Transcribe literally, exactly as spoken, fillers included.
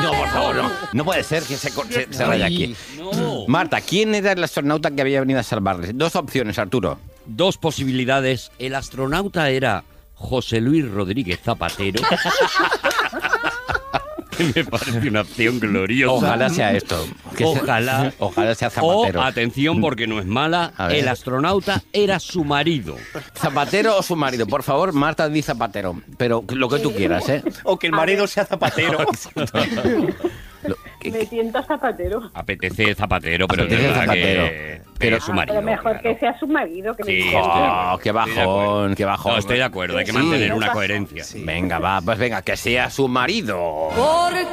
No, por favor, no. No puede ser que se, se, se vaya aquí. No. Marta, ¿quién era el astronauta que había venido a salvarles? Dos opciones, Arturo. Dos posibilidades. El astronauta era José Luis Rodríguez Zapatero. Me parece una opción gloriosa. Ojalá sea esto. Que Ojalá. Sea, ojalá sea Zapatero. O, atención, porque no es mala, el astronauta era su marido. ¿Zapatero o su marido? Por favor, Marta, di Zapatero. Pero lo que tú quieras, ¿eh? O que el marido sea Zapatero. Lo, que, Me tienta Zapatero. Apetece Zapatero, pero Apetece es verdad Zapatero. que, Pero- es su Ah, marido. pero mejor claro. que sea su marido. Que Sí, me estoy diga. de acuerdo. Oh, qué Estoy de bajón, acuerdo. qué bajón. No, estoy de acuerdo, hay que Sí, mantener no una pasa. coherencia. Venga, va, pues venga, que sea su marido. Porque